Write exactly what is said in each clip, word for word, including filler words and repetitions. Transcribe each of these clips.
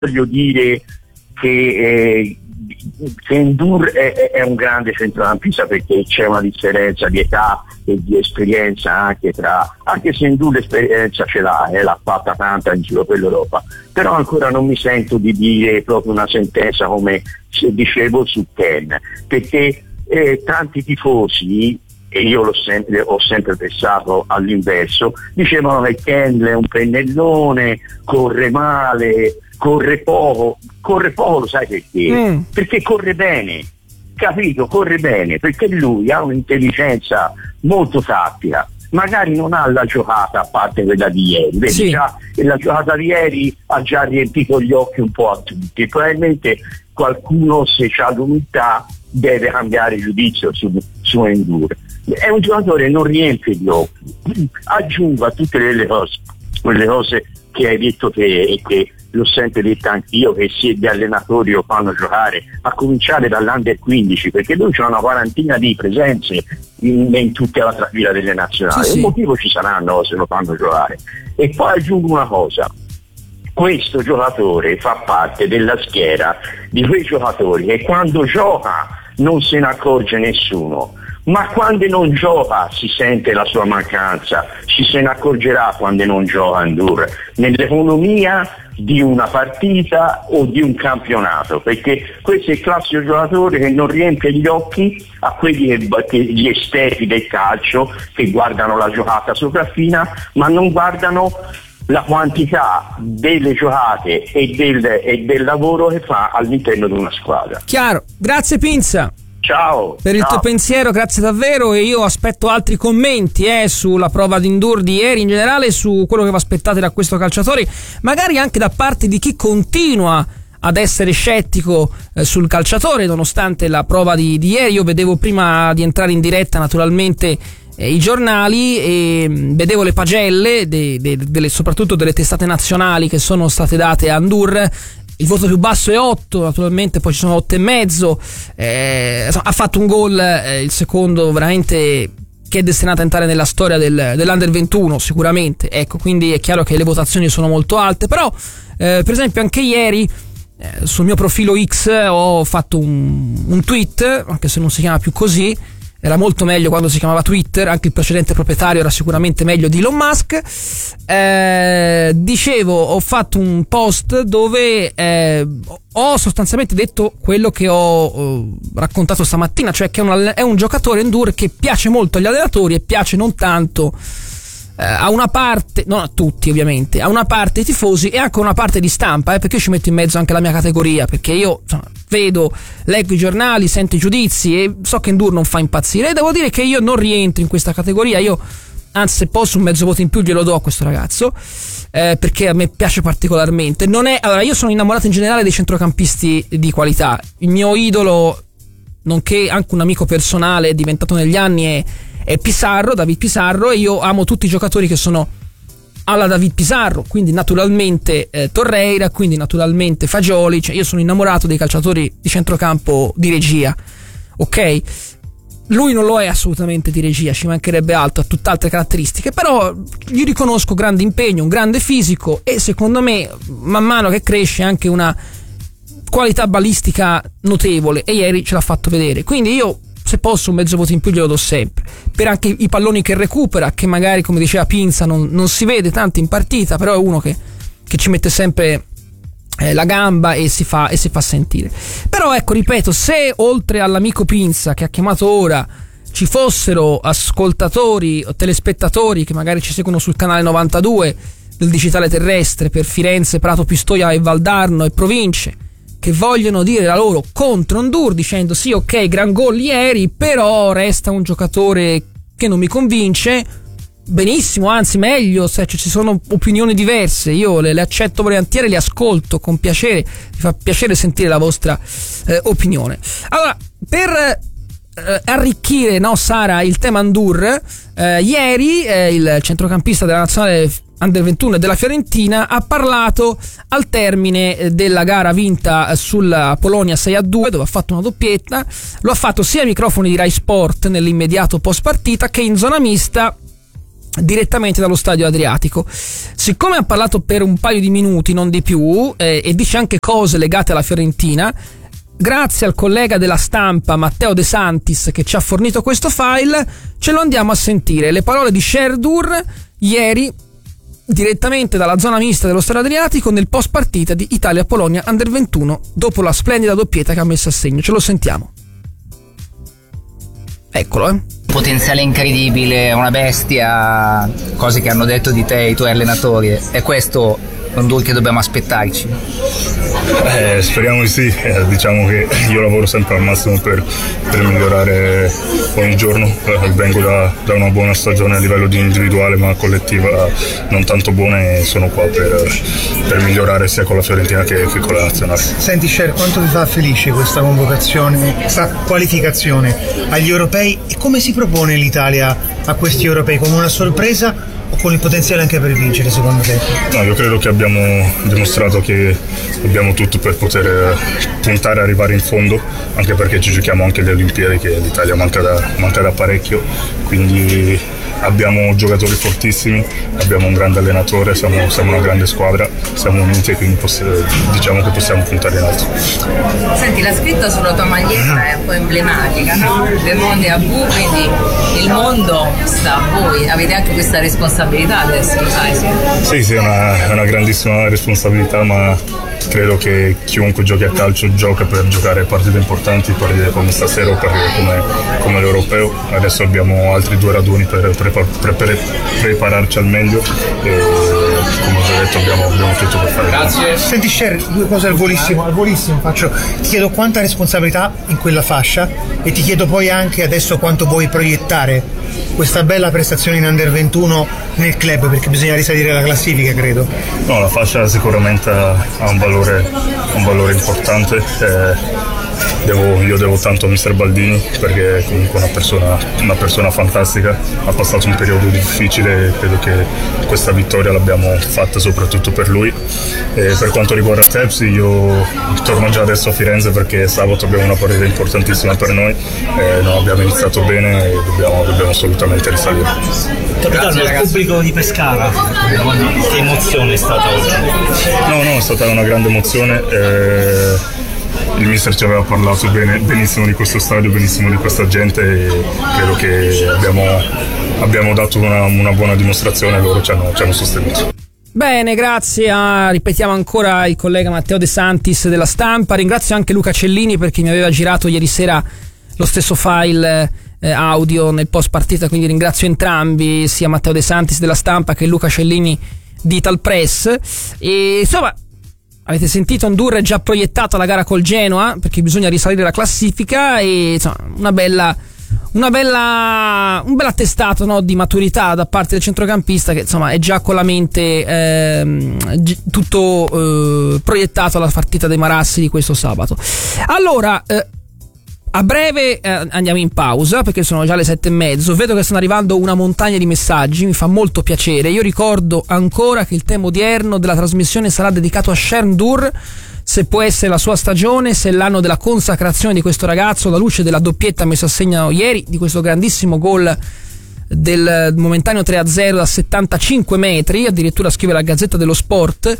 voglio dire che eh, che N'Dour è, è un grande centrocampista, perché c'è una differenza di età e di esperienza anche tra, anche se N'Dour l'esperienza ce l'ha, eh, l'ha fatta tanta in giro per l'Europa, però ancora non mi sento di dire proprio una sentenza come se dicevo su Ken, perché eh, tanti tifosi, e io l'ho sempre, ho sempre pensato all'inverso, dicevano che Ken è un pennellone, corre male, corre poco. Corre poco, lo sai perché? Mm. Perché corre bene, capito? Corre bene, perché lui ha un'intelligenza molto tattica, magari non ha la giocata a parte quella di ieri, vedi, sì. Già, la giocata di ieri ha già riempito gli occhi un po' a tutti, probabilmente qualcuno, se ha l'umiltà, deve cambiare giudizio su, su N'Dour. È un giocatore che non riempie gli occhi, aggiungo a tutte le cose, quelle cose che hai detto te e che l'ho sempre detto anch'io, che se gli allenatori lo fanno giocare, a cominciare dall'Under quindici, perché lui c'ha una quarantina di presenze in, in tutta la trafila delle nazionali, sì, sì. Un motivo ci saranno se lo fanno giocare. E poi aggiungo una cosa: questo giocatore fa parte della schiera di quei giocatori che quando gioca non se ne accorge nessuno, ma quando non gioca si sente la sua mancanza, ci se ne accorgerà quando non gioca N'Dour, nell'economia di una partita o di un campionato, perché questo è il classico giocatore che non riempie gli occhi a quelli che, che gli esteti del calcio, che guardano la giocata sopraffina ma non guardano la quantità delle giocate e del, e del lavoro che fa all'interno di una squadra. Chiaro, grazie Pinza. Ciao. Per il ciao. tuo pensiero, grazie davvero, e io aspetto altri commenti eh, sulla prova di N'Dour di ieri, in generale su quello che vi aspettate da questo calciatore, magari anche da parte di chi continua ad essere scettico eh, sul calciatore nonostante la prova di, di ieri. Io vedevo prima di entrare in diretta naturalmente eh, i giornali e mh, vedevo le pagelle de, de, delle, soprattutto delle testate nazionali che sono state date a N'Dour. Il voto più basso è otto, naturalmente, poi ci sono otto e mezzo. Eh, ha fatto un gol, eh, il secondo veramente che è destinato a entrare nella storia del, dell'Under ventuno, sicuramente. Ecco, quindi è chiaro che le votazioni sono molto alte. Però, eh, per esempio, anche ieri eh, sul mio profilo X ho fatto un, un tweet, anche se non si chiama più così. Era molto meglio quando si chiamava Twitter, anche il precedente proprietario era sicuramente meglio di Elon Musk. Eh, dicevo, ho fatto un post dove eh, ho sostanzialmente detto quello che ho eh, raccontato stamattina, cioè che è un, è un giocatore N'Dour che piace molto agli allenatori e piace non tanto eh, a una parte, non a tutti ovviamente, a una parte dei tifosi e anche a una parte di stampa, eh, perché io ci metto in mezzo anche la mia categoria, perché io insomma, vedo, leggo i giornali, sento i giudizi e so che N'Dour non fa impazzire, e devo dire che io non rientro in questa categoria. Io, anzi, se posso un mezzo voto in più glielo do a questo ragazzo, eh, perché a me piace particolarmente. Non è, allora, io sono innamorato in generale dei centrocampisti di qualità. Il mio idolo, nonché anche un amico personale diventato negli anni, è, è Pizarro, David Pizarro, e io amo tutti i giocatori che sono alla David Pizarro, quindi naturalmente eh, Torreira, quindi naturalmente Fagioli, cioè io sono innamorato dei calciatori di centrocampo di regia, ok? Lui non lo è assolutamente di regia, ci mancherebbe altro, ha tutt'altre caratteristiche, però gli riconosco grande impegno, un grande fisico e secondo me man mano che cresce anche una qualità balistica notevole, e ieri ce l'ha fatto vedere. Quindi io, se posso, un mezzo voto in più glielo do sempre, per anche i palloni che recupera, che magari, come diceva Pinza, non, non si vede tanto in partita, però è uno che, che ci mette sempre eh, la gamba e si fa e si fa sentire. Però ecco, ripeto, se oltre all'amico Pinza che ha chiamato ora ci fossero ascoltatori o telespettatori che magari ci seguono sul canale novantadue del digitale terrestre per Firenze, Prato, Pistoia e Valdarno e province, che vogliono dire la loro contro N'Dour, dicendo sì, ok, gran gol ieri, però resta un giocatore che non mi convince, benissimo, anzi meglio, se ci sono opinioni diverse, io le, le accetto volentieri, le ascolto con piacere, mi fa piacere sentire la vostra eh, opinione. Allora, per eh, arricchire, no, Sara, il tema N'Dour, eh, ieri eh, il centrocampista della nazionale Under ventuno della Fiorentina ha parlato al termine della gara vinta sulla Polonia sei a due, dove ha fatto una doppietta. Lo ha fatto sia ai microfoni di Rai Sport nell'immediato post partita che in zona mista direttamente dallo stadio Adriatico. Siccome ha parlato per un paio di minuti, non di più, eh, e dice anche cose legate alla Fiorentina, grazie al collega della Stampa Matteo De Santis che ci ha fornito questo file, ce lo andiamo a sentire. Le parole di Sherdur ieri direttamente dalla zona mista dello stadio Adriatico nel post partita di Italia-Polonia Under ventuno, dopo la splendida doppietta che ha messo a segno. Ce lo sentiamo. Eccolo, eh. Potenziale incredibile, una bestia, cose che hanno detto di te i tuoi allenatori. È questo l'Ondur che dobbiamo aspettarci? Eh, speriamo di sì, eh, diciamo che io lavoro sempre al massimo per, per migliorare ogni giorno, eh, vengo da, da una buona stagione a livello di individuale ma collettiva non tanto buona, e sono qua per, per migliorare sia con la Fiorentina che, che con la nazionale. Senti Sher, quanto ti fa felice questa convocazione, questa qualificazione agli europei, e come si propone l'Italia a questi europei? Come una sorpresa o con il potenziale anche per vincere, secondo te? No, io credo che abbiamo dimostrato che abbiamo tutto per poter puntare a arrivare in fondo, anche perché ci giochiamo anche le Olimpiadi, che l'Italia manca da, manca da parecchio, quindi abbiamo giocatori fortissimi, abbiamo un grande allenatore, siamo, siamo una grande squadra, siamo uniti e quindi possi- diciamo che possiamo puntare in alto. Senti, la scritta sulla tua maglietta è un po' emblematica, no? Le monde a V, quindi il mondo sta a voi, avete anche questa responsabilità adesso, sai? Sì, sì, è una, è una grandissima responsabilità, ma credo che chiunque giochi a calcio gioca per giocare partite importanti, partite come stasera o partite come, come l'Europeo. Adesso abbiamo altri due raduni per, per, per, per prepararci al meglio e come ho già detto abbiamo, abbiamo tutto per fare. Grazie. Senti Sher, due cose al volissimo, al volissimo faccio, ti chiedo quanta responsabilità in quella fascia e ti chiedo poi anche adesso quanto vuoi proiettare questa bella prestazione in Under ventuno nel club, perché bisogna risalire la classifica, credo. No, la fascia sicuramente ha un valore, un valore importante. Eh, Devo, io devo tanto a mister Baldini, perché è comunque una persona, una persona fantastica, ha passato un periodo difficile e credo che questa vittoria l'abbiamo fatta soprattutto per lui. E per quanto riguarda Tepsi, io torno già adesso a Firenze perché sabato abbiamo una partita importantissima per noi, eh, non abbiamo iniziato bene e dobbiamo, dobbiamo assolutamente risalire. Capitano, il pubblico di Pescara, che emozione è stata oggi? No, no, è stata una grande emozione. Eh, Il mister ci aveva parlato bene, benissimo di questo stadio, benissimo di questa gente, e credo che abbiamo, abbiamo dato una, una buona dimostrazione e loro ci hanno, ci hanno sostenuto. Bene, grazie a, ripetiamo ancora, il collega Matteo De Santis della Stampa. Ringrazio anche Luca Cellini perché mi aveva girato ieri sera lo stesso file eh, audio nel post partita, quindi ringrazio entrambi, sia Matteo De Santis della Stampa che Luca Cellini di Italpress. E insomma, avete sentito, Ondur è già proiettato alla gara col Genoa perché bisogna risalire la classifica, e insomma, una bella una bella un bel attestato, no, di maturità da parte del centrocampista, che insomma è già con la mente ehm, tutto eh, proiettato alla partita dei Marassi di questo sabato. Allora, eh, a breve eh, andiamo in pausa perché sono già le sette e mezzo. Vedo che stanno arrivando una montagna di messaggi, mi fa molto piacere. Io ricordo ancora che il tema odierno della trasmissione sarà dedicato a Sherdur, se può essere la sua stagione, se è l'anno della consacrazione di questo ragazzo alla luce della doppietta messa a segno ieri, di questo grandissimo gol del momentaneo tre a zero da settantacinque metri, addirittura scrive la Gazzetta dello Sport.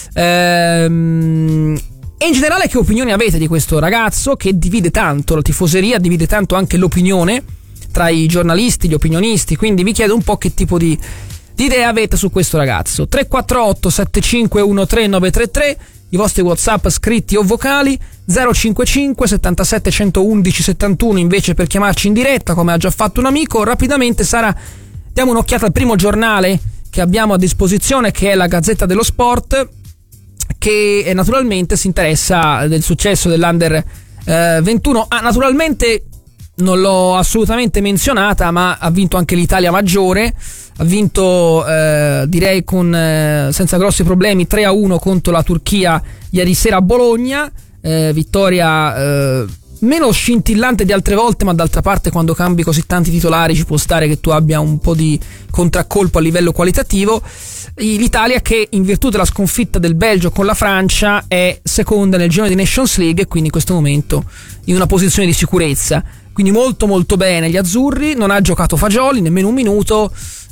Ehm E in generale, che opinioni avete di questo ragazzo che divide tanto la tifoseria, divide tanto anche l'opinione tra i giornalisti, gli opinionisti? Quindi vi chiedo un po' che tipo di, di idee avete su questo ragazzo. tre quattro otto sette cinque uno tre nove tre tre, i vostri WhatsApp scritti o vocali, zero cinque cinque settantasette centoudici settantuno invece per chiamarci in diretta, come ha già fatto un amico. Rapidamente, Sara, diamo un'occhiata al primo giornale che abbiamo a disposizione, che è la Gazzetta dello Sport, che naturalmente si interessa del successo dell'Under eh, ventuno. Ah, naturalmente non l'ho assolutamente menzionata, ma ha vinto anche l'Italia maggiore, ha vinto eh, direi con eh, senza grossi problemi tre a uno contro la Turchia ieri sera a Bologna, eh, vittoria eh, meno scintillante di altre volte, ma d'altra parte quando cambi così tanti titolari ci può stare che tu abbia un po' di contraccolpo a livello qualitativo. L'Italia, che in virtù della sconfitta del Belgio con la Francia è seconda nel girone di Nations League e quindi in questo momento in una posizione di sicurezza, quindi molto molto bene gli azzurri. Non ha giocato Fagioli nemmeno un minuto,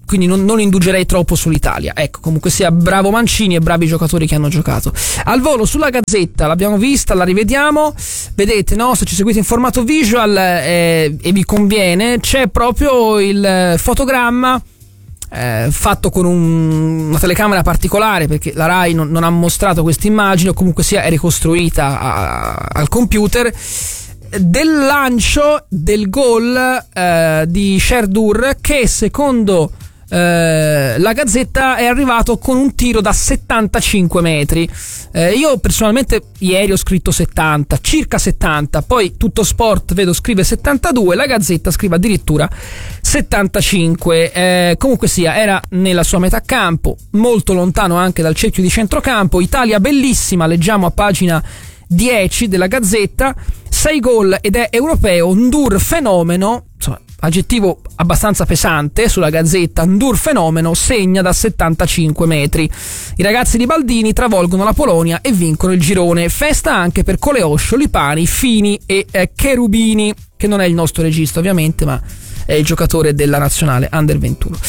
quindi non, non indugerei troppo sull'Italia. Ecco, comunque sia, bravo Mancini e bravi giocatori che hanno giocato. Al volo sulla Gazzetta, l'abbiamo vista, la rivediamo, vedete, no? Se ci seguite in formato visual eh, e vi conviene, c'è proprio il fotogramma eh, fatto con un, una telecamera particolare, perché la Rai non, non ha mostrato questa immagine, o comunque sia è ricostruita a, al computer, del lancio del gol eh, di Sherdur, che secondo Eh, la Gazzetta è arrivato con un tiro da settantacinque metri. eh, io personalmente ieri ho scritto settanta, circa settanta, poi Tutto Sport vedo scrive settantadue, la Gazzetta scrive addirittura settantacinque. eh, comunque sia, era nella sua metà campo, molto lontano anche dal cerchio di centrocampo. Italia bellissima, leggiamo a pagina dieci della Gazzetta, sei gol ed è europeo. Ndur fenomeno, insomma, aggettivo abbastanza pesante sulla Gazzetta. Ndur fenomeno, segna da settantacinque metri. I ragazzi di Baldini travolgono la Polonia e vincono il girone. Festa anche per Coleoscio, Lipani, Fini e eh, Cherubini, che non è il nostro regista ovviamente, ma è il giocatore della nazionale under ventuno.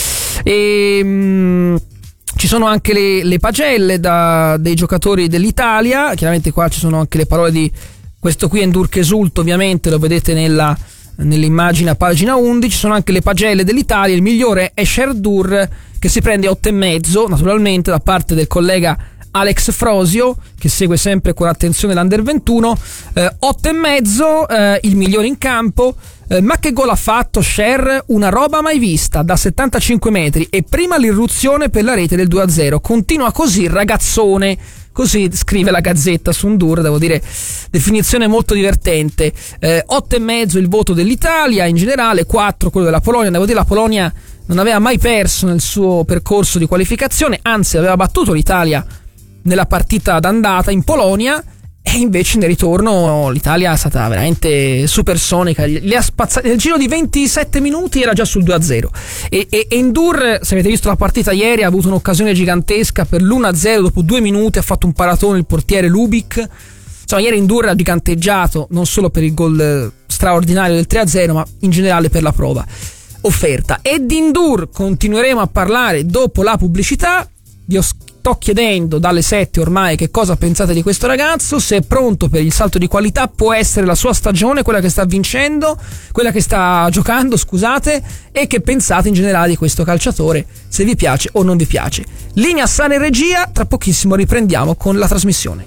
E mh, ci sono anche le, le pagelle da, dei giocatori dell'Italia. Chiaramente qua ci sono anche le parole di questo qui, Ndur che esulta, ovviamente lo vedete nella nell'immagine a pagina undici. Ci sono anche le pagelle dell'Italia. Il migliore è Sherdur, che si prende otto e mezzo, naturalmente, da parte del collega Alex Frosio, che segue sempre con attenzione l'Under ventuno. eh, otto e mezzo, eh, il migliore in campo. Eh, ma che gol ha fatto Sher? Una roba mai vista, da settantacinque metri, e prima l'irruzione per la rete del due a zero. Continua così, ragazzone. Così scrive la Gazzetta su Ndur, devo dire, definizione molto divertente. eh, otto e mezzo il voto dell'Italia in generale, quattro quello della Polonia. Devo dire, la Polonia non aveva mai perso nel suo percorso di qualificazione, anzi aveva battuto l'Italia nella partita d'andata in Polonia, e invece nel ritorno l'Italia è stata veramente supersonica. Li ha spazzati, nel giro di ventisette minuti era già sul due a zero. E, e, e Ndur, se avete visto la partita ieri, ha avuto un'occasione gigantesca per l'uno a zero, dopo due minuti ha fatto un paratone il portiere Lubik. Insomma, ieri Ndur ha giganteggiato non solo per il gol straordinario del tre a zero, ma in generale per la prova offerta. E di Ndur continueremo a parlare dopo la pubblicità. Vi ho sto chiedendo dalle sette ormai che cosa pensate di questo ragazzo, se è pronto per il salto di qualità. Può essere la sua stagione, quella che sta vincendo, quella che sta giocando, scusate, e che pensate in generale di questo calciatore, se vi piace o non vi piace. Linea sana in regia, tra pochissimo riprendiamo con la trasmissione.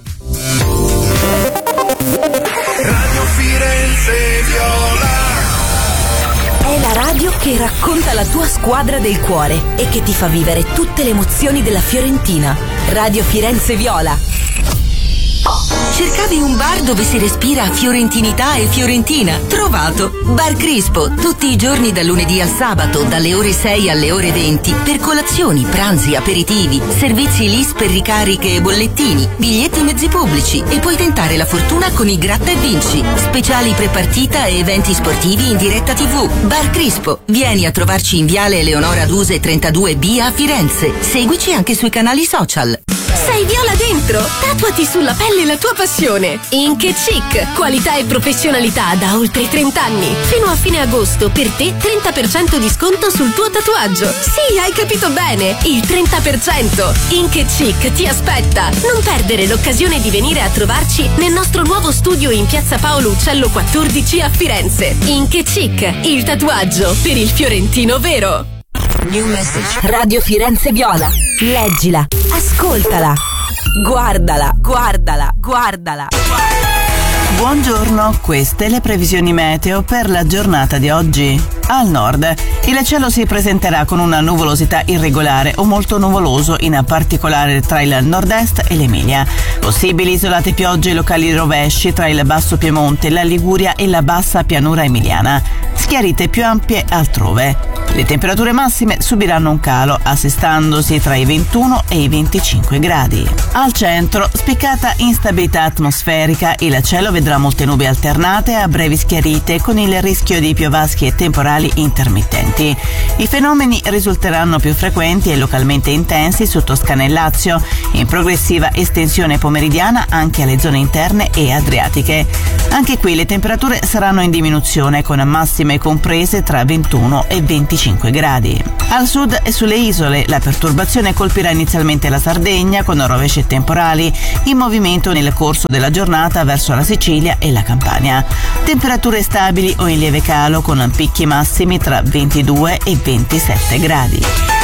Radio Firenze Viola. È la radio che racconta la tua squadra del cuore e che ti fa vivere tutte le emozioni della Fiorentina. Radio Firenze Viola. Cercavi un bar dove si respira fiorentinità e fiorentina? Trovato! Bar Crispo, tutti i giorni dal lunedì al sabato, dalle ore sei alle ore venti, per colazioni, pranzi, aperitivi, servizi L I S per ricariche e bollettini, biglietti mezzi pubblici, e puoi tentare la fortuna con i Gratta e Vinci, speciali prepartita e eventi sportivi in diretta tivù. Bar Crispo, vieni a trovarci in Viale Eleonora Duse trentadue B a Firenze. Seguici anche sui canali social. Sei viola dentro? Tatuati sulla pelle la tua passione. Ink e Chic, qualità e professionalità da oltre trenta anni. Fino a fine agosto per te trenta per cento di sconto sul tuo tatuaggio. Sì, hai capito bene, il trenta per cento. Ink e Chic ti aspetta. Non perdere l'occasione di venire a trovarci nel nostro nuovo studio in piazza Paolo Uccello quattordici a Firenze. Ink e Chic, il tatuaggio per il fiorentino vero. New message. Radio Firenze Viola. Leggila, ascoltala, guardala, guardala, guardala. Buongiorno, queste le previsioni meteo per la giornata di oggi. Al nord, il cielo si presenterà con una nuvolosità irregolare o molto nuvoloso, in particolare tra il nord-est e l'Emilia. Possibili isolate piogge e locali rovesci tra il basso Piemonte, la Liguria e la bassa pianura emiliana. Schiarite più ampie altrove. Le temperature massime subiranno un calo, assestandosi tra i ventuno e i venticinque gradi. Al centro, spiccata instabilità atmosferica, il cielo vedrà molte nubi alternate a brevi schiarite, con il rischio di piovaschi e temporali intermittenti. I fenomeni risulteranno più frequenti e localmente intensi su Toscana e Lazio, in progressiva estensione pomeridiana anche alle zone interne e adriatiche. Anche qui le temperature saranno in diminuzione, con massime comprese tra ventuno e venticinque venticinque gradi. Al sud e sulle isole la perturbazione colpirà inizialmente la Sardegna con rovesci e temporali in movimento nel corso della giornata verso la Sicilia e la Campania. Temperature stabili o in lieve calo con picchi massimi tra ventidue e ventisette gradi.